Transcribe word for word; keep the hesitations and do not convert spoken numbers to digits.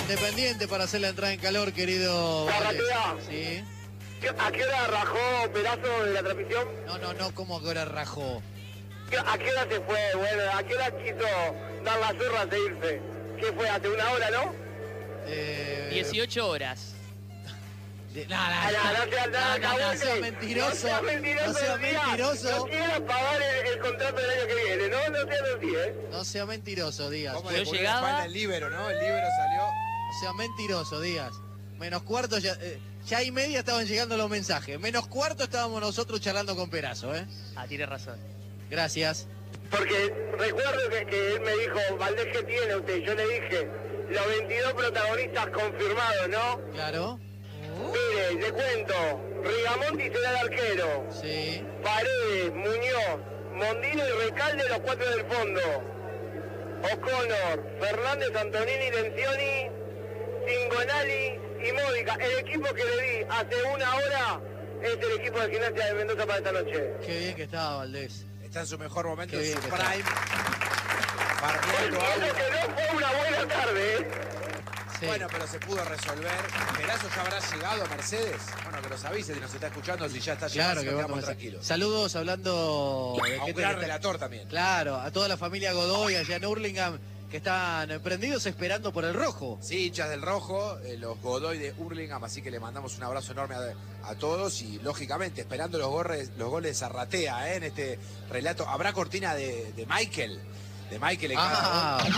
Independiente para hacer la entrada en calor, querido. Zarratea. Sí. ¿A qué hora rajó Perazo de la transmisión? No, no, no, como que ahora rajó. ¿A qué hora se fue? Bueno, ¿a qué hora quiso dar la zurra de irse? ¿Qué fue? Hace una hora, ¿no? Eh... dieciocho horas. De... No, no, Ah, no, no sea, no, no, no, no, sea mentiroso. No sea mentiroso. No sea Mira, mentiroso. No quiero pagar el, el contrato del año que viene, ¿no? No seas así, ¿eh? No sea mentiroso, Díaz. ¿Cómo Yo le ocurrió llegaba- la espalda el líbero, no? El líbero salió. No sea mentiroso, Díaz. Menos cuarto ya... Eh, ya y media estaban llegando los mensajes. Menos cuarto estábamos nosotros charlando con Perazo, ¿eh? Ah, tiene razón. Gracias. Porque recuerdo que, que él me dijo, Valdés, ¿qué tiene usted? Yo le dije, los veintidós protagonistas confirmados, ¿no? Claro. Mire, le cuento, Rigamonti será el arquero, Sí. Paredes, Muñoz, Mondino y Recalde los cuatro del fondo, O'Connor, Fernández, Antonini, Lencioni, Cingonali y Módica. El equipo que le di hace una hora es el equipo de Gimnasia de Mendoza para esta noche. Qué bien que estaba, Valdés. Está en su mejor momento, Qué en bien su que prime. Barriendo Entiendo agua. que no fue una buena tarde, ¿eh? Sí. Bueno, pero se pudo resolver. ¿Perazo ya habrá llegado a Mercedes? Bueno, que nos avise si nos está escuchando, si ya está llegando, Claro si que nos bueno. quedamos tranquilos. Saludos hablando de A un gente gran que está- relator también. Claro, a toda la familia Godoy allá en Hurlingham que están prendidos esperando por el rojo. Sí, hinchas del rojo, eh, los Godoy de Hurlingham, así que le mandamos un abrazo enorme a, a todos y lógicamente esperando los, gorres, los goles de Zarratea, ¿eh? En este relato. ¿Habrá cortina de, de Michael? De Michael en cada gol. Ah,